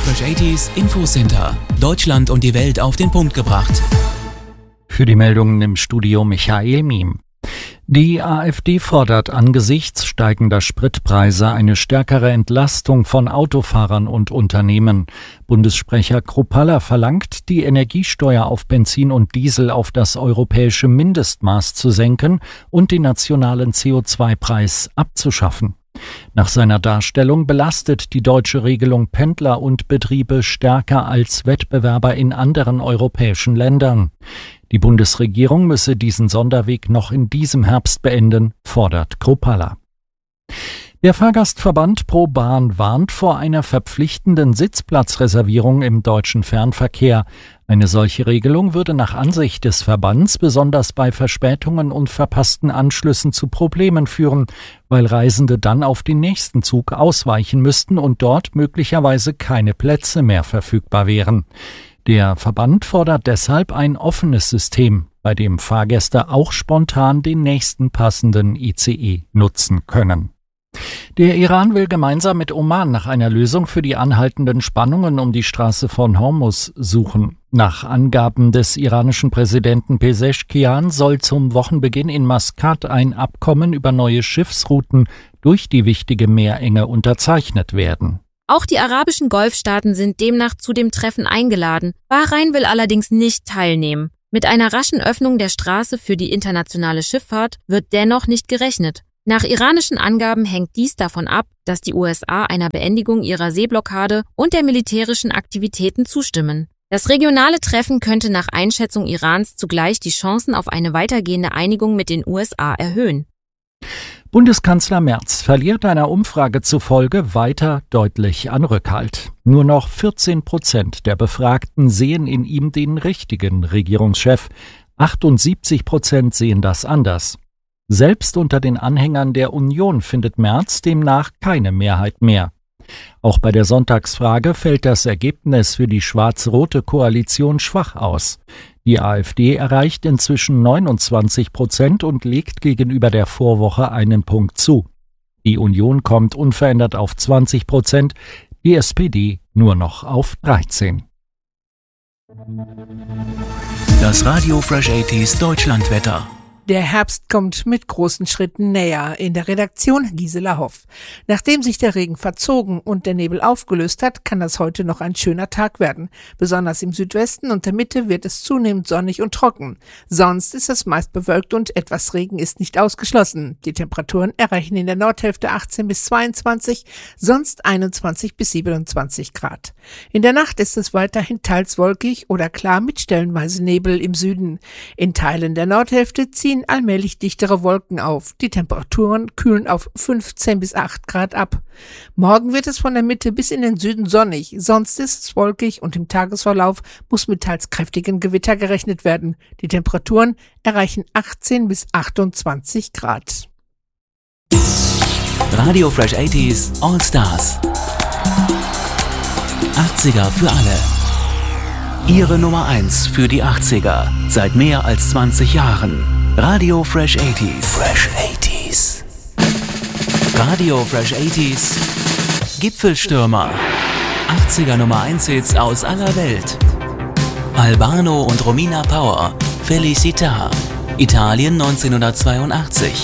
Fresh 80s Infocenter. Deutschland und die Welt auf den Punkt gebracht. Für die Meldungen im Studio Michael Miem. Die AfD fordert angesichts steigender Spritpreise eine stärkere Entlastung von Autofahrern und Unternehmen. Bundessprecher Kruppalla verlangt, die Energiesteuer auf Benzin und Diesel auf das europäische Mindestmaß zu senken und den nationalen CO2-Preis abzuschaffen. Nach seiner Darstellung belastet die deutsche Regelung Pendler und Betriebe stärker als Wettbewerber in anderen europäischen Ländern. Die Bundesregierung müsse diesen Sonderweg noch in diesem Herbst beenden, fordert Kruppalla. Der Fahrgastverband ProBahn warnt vor einer verpflichtenden Sitzplatzreservierung im deutschen Fernverkehr. Eine solche Regelung würde nach Ansicht des Verbands besonders bei Verspätungen und verpassten Anschlüssen zu Problemen führen, weil Reisende dann auf den nächsten Zug ausweichen müssten und dort möglicherweise keine Plätze mehr verfügbar wären. Der Verband fordert deshalb ein offenes System, bei dem Fahrgäste auch spontan den nächsten passenden ICE nutzen können. Der Iran will gemeinsam mit Oman nach einer Lösung für die anhaltenden Spannungen um die Straße von Hormuz suchen. Nach Angaben des iranischen Präsidenten Pezeshkian soll zum Wochenbeginn in Maskat ein Abkommen über neue Schiffsrouten durch die wichtige Meerenge unterzeichnet werden. Auch die arabischen Golfstaaten sind demnach zu dem Treffen eingeladen. Bahrain will allerdings nicht teilnehmen. Mit einer raschen Öffnung der Straße für die internationale Schifffahrt wird dennoch nicht gerechnet. Nach iranischen Angaben hängt dies davon ab, dass die USA einer Beendigung ihrer Seeblockade und der militärischen Aktivitäten zustimmen. Das regionale Treffen könnte nach Einschätzung Irans zugleich die Chancen auf eine weitergehende Einigung mit den USA erhöhen. Bundeskanzler Merz verliert einer Umfrage zufolge weiter deutlich an Rückhalt. Nur noch 14% der Befragten sehen in ihm den richtigen Regierungschef. 78% sehen das anders. Selbst unter den Anhängern der Union findet Merz demnach keine Mehrheit mehr. Auch bei der Sonntagsfrage fällt das Ergebnis für die schwarz-rote Koalition schwach aus. Die AfD erreicht inzwischen 29% und legt gegenüber der Vorwoche einen Punkt zu. Die Union kommt unverändert auf 20%, die SPD nur noch auf 13%. Das Radio Fresh 80s Deutschlandwetter. Der Herbst kommt mit großen Schritten näher. In der Redaktion Gisela Hoff. Nachdem sich der Regen verzogen und der Nebel aufgelöst hat, kann das heute noch ein schöner Tag werden. Besonders im Südwesten und der Mitte wird es zunehmend sonnig und trocken. Sonst ist es meist bewölkt und etwas Regen ist nicht ausgeschlossen. Die Temperaturen erreichen in der Nordhälfte 18 bis 22, sonst 21 bis 27 Grad. In der Nacht ist es weiterhin teils wolkig oder klar mit stellenweise Nebel im Süden. In Teilen der Nordhälfte ziehen allmählich dichtere Wolken auf. Die Temperaturen kühlen auf 15 bis 8 Grad ab. Morgen wird es von der Mitte bis in den Süden sonnig, sonst ist es wolkig und im Tagesverlauf muss mit teils kräftigen Gewitter gerechnet werden. Die Temperaturen erreichen 18 bis 28 Grad. Radio Fresh 80s All Stars. 80er für alle. Ihre Nummer 1 für die 80er. Seit mehr als 20 Jahren. Radio Fresh 80s. Fresh 80s. Radio Fresh 80s. Gipfelstürmer. 80er Nummer 1 Hits aus aller Welt. Albano und Romina Power. Felicita. Italien 1982.